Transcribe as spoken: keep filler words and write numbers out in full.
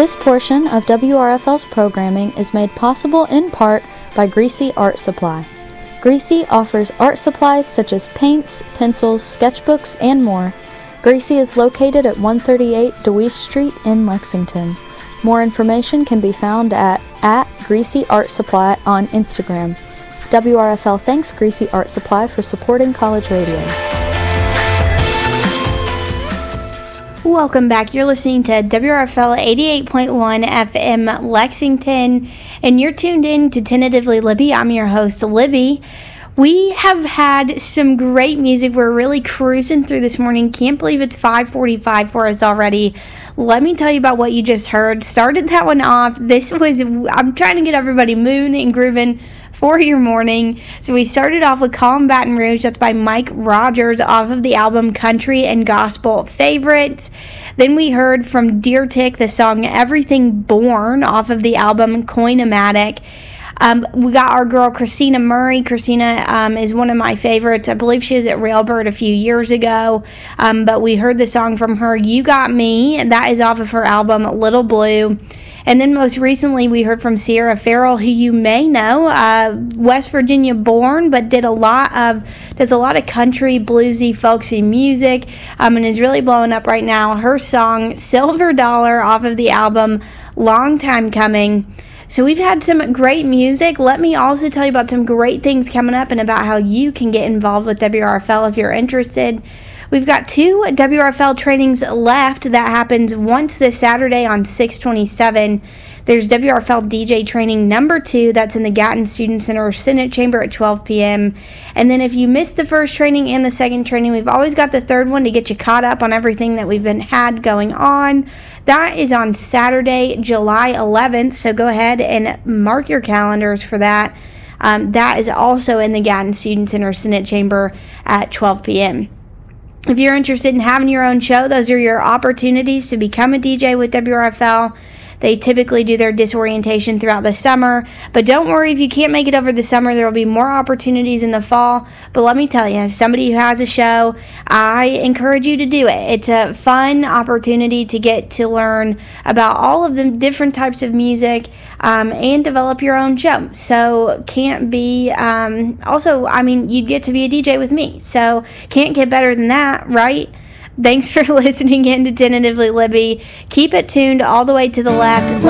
This portion of W R F L's programming is made possible in part by Greasy Art Supply. Greasy offers art supplies such as paints, pencils, sketchbooks, and more. Greasy is located at one thirty-eight DeWeese Street in Lexington. More information can be found at, at Greasy Art Supply on Instagram. W R F L thanks Greasy Art Supply for supporting college radio. Welcome back. You're listening to W R F L eighty-eight point one F M Lexington, and you're tuned in to Tentatively Libby. I'm your host, Libby. We have had some great music. We're really cruising through this morning. Can't believe it's five forty-five for us already. Let me tell you about what you just heard. Started that one off. This was, I'm trying to get everybody moving and grooving for your morning. So we started off with Call 'em Baton Rouge. That's by Mike Rogers off of the album Country and Gospel Favorites. Then we heard from Deer Tick the song Everything Born off of the album Coin-O-Matic. Um, we got our girl Christina Murray. Christina um, is one of my favorites. I believe she was at Railbird a few years ago, um, but we heard the song from her, You Got Me, and that is off of her album Little Blue. And then most recently we heard from Sierra Farrell, who you may know, uh, West Virginia born, but did a lot of does a lot of country, bluesy, folksy music, um, and is really blowing up right now. Her song Silver Dollar off of the album Long Time Coming. So we've had some great music. Let me also tell you about some great things coming up and about how you can get involved with W R F L if you're interested. We've got two W R F L trainings left. That happens once this Saturday on six twenty-seven. There's W R F L D J training number two. That's in the Gatton Student Center or Senate Chamber at twelve p.m. And then if you missed the first training and the second training, we've always got the third one to get you caught up on everything that we've been had going on. That is on Saturday, July eleventh. So go ahead and mark your calendars for that. Um, that is also in the Gatton Student Center Senate Chamber at twelve p.m. If you're interested in having your own show, those are your opportunities to become a D J with W R F L. They typically do their disorientation throughout the summer, but don't worry if you can't make it over the summer. There will be more opportunities in the fall. But let me tell you, as somebody who has a show, I encourage you to do it. It's a fun opportunity to get to learn about all of the different types of music um, and develop your own show. So can't be, um, also, I mean, you'd get to be a D J with me. So can't get better than that, right? Thanks for listening in to Tentatively Libby. Keep it tuned all the way to the left.